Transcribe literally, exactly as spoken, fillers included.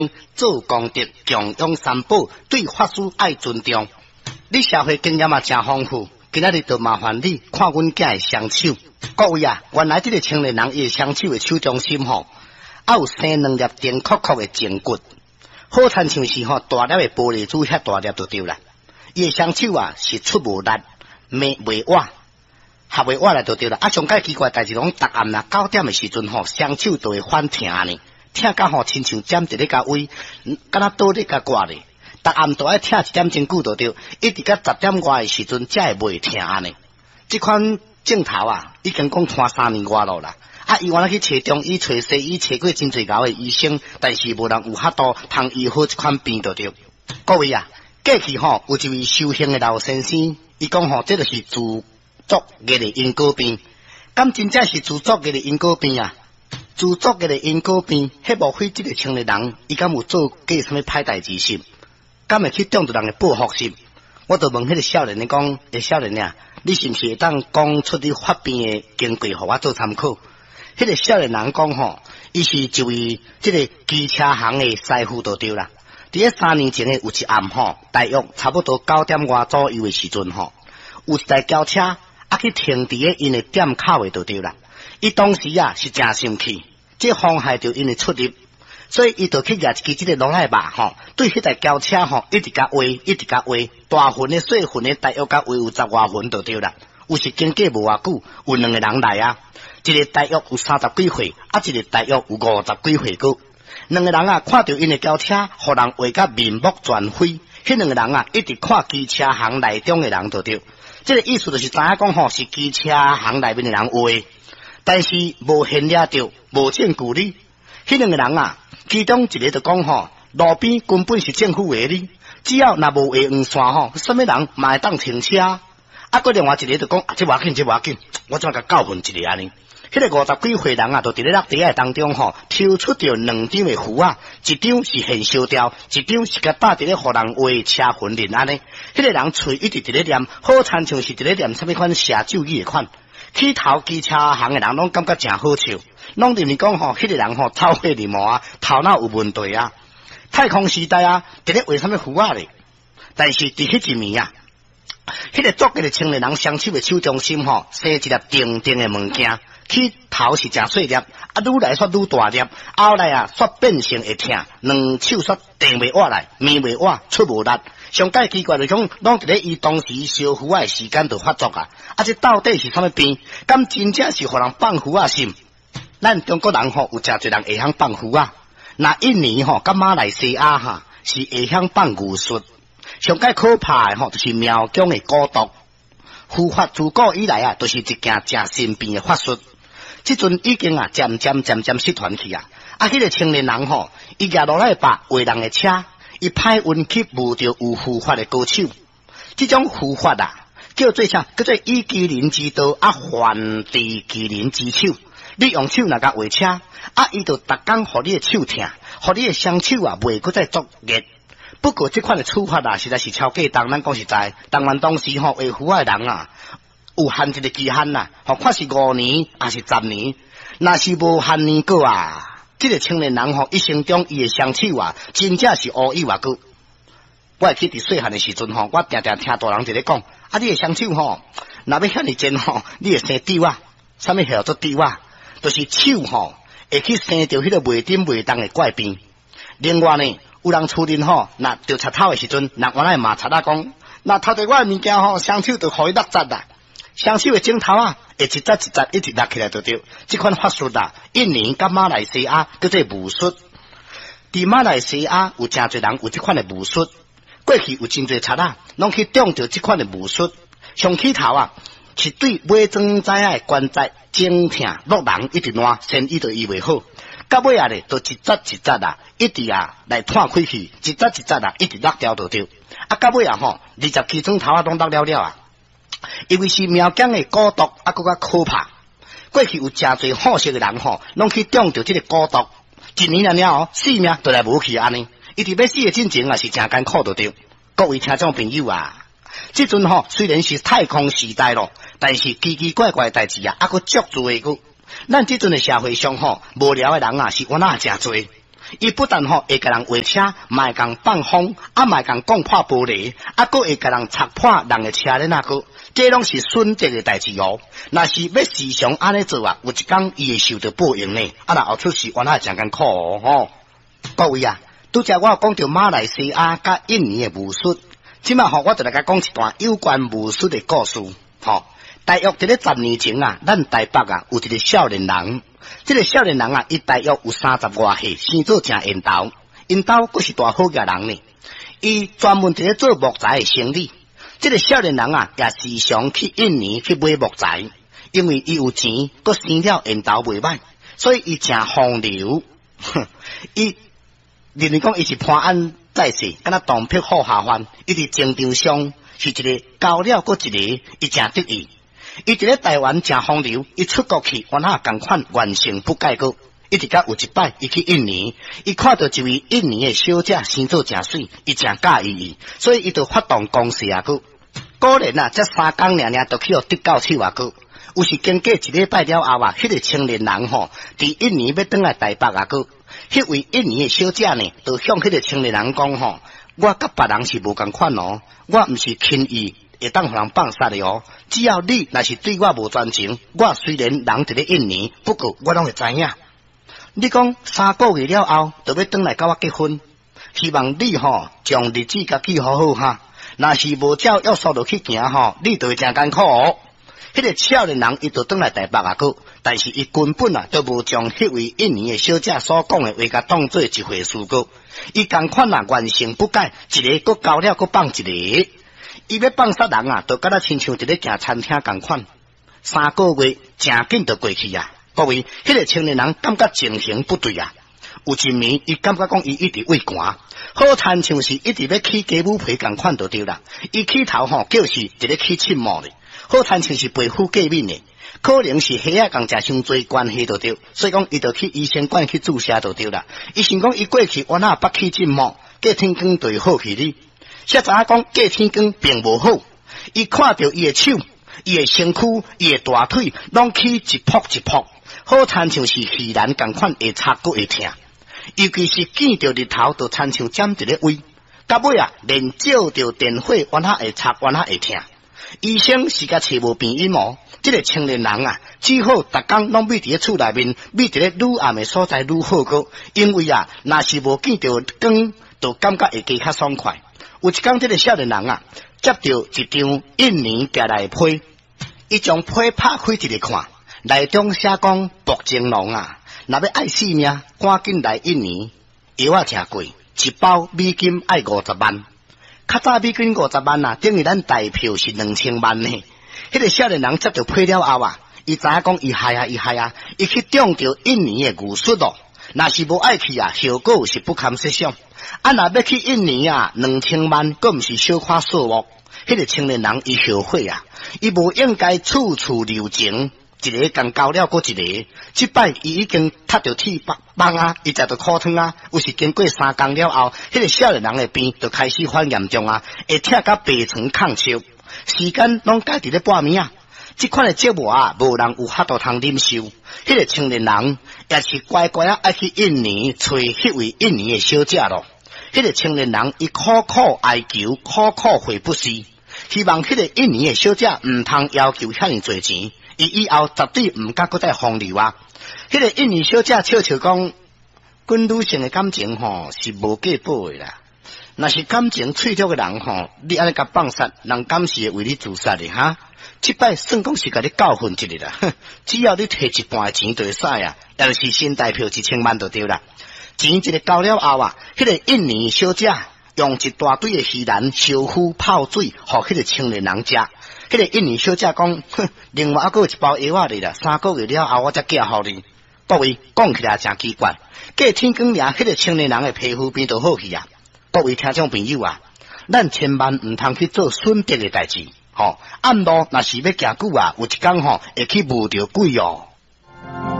做功德，供养三宝，对法师爱尊重。你社会经验嘛真丰富，今仔日就麻烦你看阮囝的双手。各位啊，原来这个青年人伊双手的手中心吼，还有生两粒顶壳壳的颈骨，好亲像是吼大粒的玻璃珠遐大粒就对啦。伊的双手啊是出无力，袂袂歪。合袂活来就对啦，啊！上介奇怪代志，拢逐暗啦九点的时阵吼，双手都会反疼呢，疼甲吼亲像尖伫咧甲位，敢若倒咧甲挂咧，逐暗都爱疼一点钟久就对，一直到十点外的时阵才会袂疼呢。即款镜头啊，已经讲拖三年外咯啦。啊，伊原来去找中医、找西医、找过真侪高的医生，但是无人有法度通医好即款病就对。各位啊，过去吼有一位修行的老先生，伊讲吼，这就是自作业的因果病，咁真正是自作业的因果病啊！自作业的因果病，迄无非即个青年人，伊敢有做过什么歹代志心？敢会去中到人的报复心？我就问迄个少年，你讲，诶，少年啊，你是毋是会当讲出你发病的经过，互我做参考？迄个少年人讲吼，伊是一位即个机车行的师傅就对啦。伫咧三年前的有一暗吼，大约差不多九点外左右的时阵吼，有一台轿车。啊，去停伫咧因的店口诶就对啦。伊当时啊是真生气，这妨害着因的出入，所以伊就去举一支即个罗赖吧吼，对迄台轿车吼一直甲画，一直甲画，大份的、小份的，大约甲画有十外份就对啦。有时经过无偌久，有两个人来啊，一个大约有三十几岁，啊，一个大约有五十几岁个。两个人啊，看到因的轿车，互人画甲面目全非。迄两个人啊，一直看机车行内中的人就对。这个意思就是知影讲吼是机车行内面的人画，但是无现了着，无证据哩。迄两个人啊，其中一个就讲吼，路边根本是政府画哩，只要若无画黄线吼，什么人嘛会当停车。啊，个另外一个就讲，啊，这无要紧，这无要紧，我怎甲教训一个安尼。迄个五十几岁人啊，就伫咧落地下当中吼，抽出着两张的符啊，一张是现烧掉，一张是甲搭伫咧互人画车魂灵安尼。迄个人喙一直伫咧念，好亲像是伫咧念什么款写咒语的款。起头机车行的人拢感觉真好笑，拢认为讲吼，迄个人吼超会礼貌啊，头脑有问题啊。太空时代啊，伫咧画什么符啊咧？但是伫迄一暝啊，迄个作业的青年人双手的手中心吼，生一粒定定的物件。起头是真细粒，啊，愈来煞愈大粒，后来啊，煞变成会疼，两手煞定袂活来，面袂活，出无力。上介奇怪就讲，拢伫咧伊当时烧符啊时间就发作啊，啊，这到底是啥物病？敢真正是互人放符啊心？咱中国人吼有诚侪人会晓放符啊，那印尼吼甲马来西亚哈是会晓放巫术，上介可怕的吼就是苗疆的蛊毒。符法自古以来啊，都、就是一件真神秘的法术。即阵已经啊，渐渐渐渐失传去啊！啊，迄、那个青年人吼，伊举落来把画人的车，伊歹运气遇到有符法的高手。即种符法啊，叫做啥？叫做以其人之道啊，还治其人之手。你用手若甲画车，啊，伊就逐工互你的手疼，互你的双手啊，袂搁再作业。不过即款的处罚啊，实在是超过当咱讲实在，当然当时吼画符的人啊。有限一个期限呐，吼，看是五年还是十年，若是无限年过啊，这个青年人吼一生中伊的双手啊，真正是乌有偌久。我会记伫细汉的时阵吼，我定定听大人伫咧讲，啊，你的双手吼，若要遐尼尖吼，你会生丢啊，啥物叫做丢啊？就是手吼会去生着迄个袂顶袂动的怪病。另外呢，有人厝人吼，若着插头的时阵，若原来骂插仔讲，若偷着我的物件吼，双手就互伊落扎啦。双手的镜头啊，会一节一节一直拉起来就对。这款法术啊，印尼甲马来西亚叫做巫术。伫马来西亚有真侪人有这款的巫术，过去有真侪贼啊，拢去中着这款的巫术。上起头啊，是对尾庄仔的关节整疼落人一直烂，生意就医袂好。到尾啊咧，就一节一节啊，一直啊来断开去，一节一节啊，一直落掉就对。啊，到尾啊吼，二十支钟头啊，拢落了了啊。因为是苗疆的蛊毒，啊，更加可怕。过去有真侪好色的人吼，拢去中着这个蛊毒，一年了了哦，性命都来无去安尼。伊伫要死的进程啊，是真艰苦着对。各位听众朋友啊，即阵吼虽然是太空时代咯，但是奇奇怪怪的代志啊，还佫足多个。咱即阵的社会上吼，无聊的人啊是我那真多。 伊不但吼会甲人画车，嘛会共放风，啊嘛会共讲破玻璃，啊佫会甲人拆破人嘅车咧那个，这拢是损德嘅代志哦。若是要时常安尼做啊，有一天伊会受到报应呢。啊，若后出事，原来真艰苦哦吼。各位啊，拄则我有讲到马来西亚甲印尼嘅巫术，即马吼我就来甲讲一段有关巫术嘅故事。吼，大约伫咧十年前啊，咱台北啊有一个少年人。这个少年人啊，伊大约有三十外岁，生做正缘投，因兜佫是大好家人呢。伊专门伫咧做木材的生意。这个少年人啊，也时常去印尼去买木材，因为伊有钱，佫生了缘投袂歹，所以伊正风流。伊认为讲伊是潘安在世，敢若东僻好下饭，伊伫情场上是一个交了佫一个，伊正得意。伊伫咧台湾正风流，伊出国去，原来共款完成不改过。一直到有一摆，伊去印尼，伊看到一位印尼的小姐生做正水，伊正介意伊，所以伊就发动攻势啊！个果然啊，这三工两两都去互得到手啊！个有时经过一礼拜了后啊，迄、那个青年人吼，伫印尼要转来台北啊！个迄位印尼的小姐呢，就向迄个青年人讲吼，我甲别人是无共款哦，我毋是轻易会当互人放杀的哦。只要你若是对我无专情，我虽然人伫咧印尼，不过我拢会知影。你讲三个月了后，就要转来甲我结婚，希望你吼将日子甲记好好哈。若是无照约束落去行吼，你就会真艰苦哦。迄、那个少年人伊就转来台北啊个，但是伊根本啊都无将迄位印尼的小姐所讲的话甲当做一回事个。伊共款啊原形不改，一个佫交了佫放一个。伊要放杀人啊，就敢若亲像伫咧行餐厅共款。三个月真紧就过去啊！各位，迄、那个青年人感觉情形不对啊。有一暝，伊感觉讲伊一直畏寒，好亲像是一直要起鸡母皮共款就对啦。伊起头吼叫是伫咧起침묵咧，好亲像是皮肤过敏咧，可能是虾仔共食伤多关系就对，所以讲伊就去医生馆去注射就对啦。伊想讲伊过去原来捌起침묵，过天光就会好去哩。才知影讲过天光并无好，伊看到伊的手、伊的身躯、伊的大腿，拢起一扑一扑，好亲像是鱼兰共款会插骨会疼，尤其是见到日头，就亲像沾一个胃，到尾啊，连照到电火，原来会插，原来会疼。医生是甲找无病因哦，这个青年人啊，只好逐工拢秘伫咧厝内面，秘伫咧愈暗的所在愈好个，因为啊，若是无见到光，就感觉会加较爽快。有一天，这个少年人啊，接到一张印尼寄来的批，伊将批拍开一个看，内中写讲：薄情郎啊，若要爱性命，赶紧来印尼，药啊诚贵，一包美金爱五十万。较早美金五十万啊，等于咱台票是两千万呢。迄、那个少年人接到批了后啊，伊知影讲伊害啊，伊害啊，伊去中到印尼的巫术咯。若是无爱去啊，效果是不堪设想。啊，若要去印尼啊，两千万，佫毋是小看数目。迄、那个青年人伊后悔啊，伊无应该处处留情，一个共交了佫一个。即摆伊已经踢着铁棒啊，伊食着苦汤啊。有时经过三工了后，迄、那个少年人的病就开始反严重啊，会疼甲白床抗笑，时间拢改伫咧半暝啊。即款的节目啊，无人有法度通忍受。迄、那个青年人也是乖乖啊，爱去印尼找迄位印尼的小姐咯。迄、那个青年人伊苦苦哀求，苦苦回不是，希望迄个印尼的小姐毋通要求遐尼侪钱，伊以后绝对毋敢搁再风流啊。迄、那个印尼小姐笑笑讲，阮女性的感情吼是无价宝的啦。若是感情脆弱的人吼，你安尼甲放杀，人敢是会为你自杀的哈？即摆算讲是甲你教训一日啦，只要你摕一半的钱就会使啊，也就是新台票一千万就对啦。钱一个交了后啊，迄、那个印尼小姐用一大堆的鱼兰烧糊泡水，互迄个青年人食。迄、那个印尼小姐讲，哼，另外还有一包药啊哩啦，三个月了后我才寄互你。各位讲起来真奇怪，过天光尔，迄、那个青年人的皮肤变就好去啊。各位听众朋友啊，咱千万毋通去做损德的代志，吼、哦。暗路若是要行久啊，有一天吼会去误着鬼哦。